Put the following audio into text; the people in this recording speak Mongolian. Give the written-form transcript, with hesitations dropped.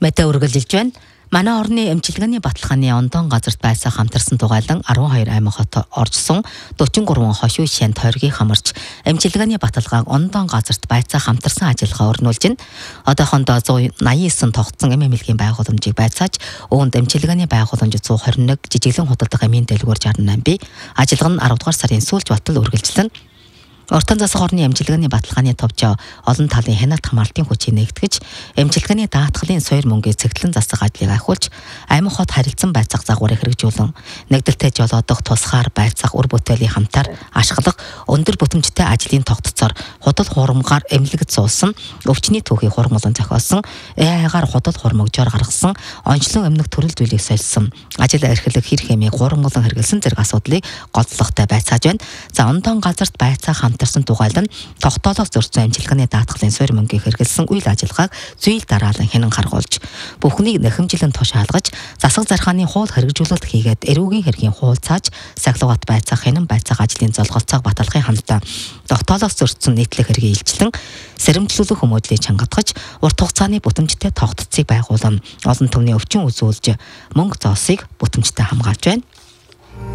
Мэдээ үргэлжилж байна. Манай орны эмчилгээний баталгааны ондон газарт байсан хамтарсан дугайлан 12 аймаг хот оржсон 43 хошуу шин тойргийг хамарч эмчилгээний баталгааг ондон газарт байцаа хамтарсан ажиллагаа өрнүүлж байна. Одоохондоо 189 тогтсон эмэмлэгийн байгууламжийг байцааж үүнд эмчилгээний байгууламж 121 жижиглэн худалдах эмийн дэлгүүр 68 бий. Ажиллагаа нь 10 дугаар сарын сүүлч батал үргэлжилсэн. Ортон засаг орны эмчилгээний баталгааны товч олон талын хяналт хамгаалтын хүчийг нэгтгэж эмчилгээний даатгалын суур мөнгийн цэгтлэн засаг ажлыг ахиулж аймаг хот харилцан байцаах загварыг хэрэгжүүлэн нэгдэлтэй жолоодох тусгаар байцаах үр бүтээлийн хамтаар ашиглах өндөр бүтэмжтэй ажлын тогтцоор худал хуурмгаар эмнэлэгд суулсан өвчний түүхийг хурмуулан зохиосон AI-гаар худал хурмөгжоор гаргасан онцлог эмнэлэг төрөл зүйлийг сольсон ажил эрхлэх хэр хэмээн хурмуулан хэрэгэлсэн зэрэг асуудлыг голдлоготой байцааж байна. За ондон газарт байцаах хамтарсан дугайлан тогтоолох зөрчсөн эмчилгээний даатгалын суур мөнгийг хэрэгэлсэн үйл ажиллагааг зүйл дараалан хянан харгуулж бүхнийг нэхэмжлэн тушаалгаж засаг зархааны хуул хэрэгжүүлэлт хийгээд эрүүгийн хэргийн хуул цааж сахилгават байцаах хянан байцаах ажлын золголцоог баталгын хамтаа тогтоолох зөрчсөн нийтлэг хэргийн илчлэн сэрэмжлүүлэх хүмүүдлийг чангатгаж урт хугацааны бүтэмжтэй тогтцыг байгуулан олон түвний өвчин үзүүлж мөнгө зоосыг бүтэмжтэй хамгаалж байна.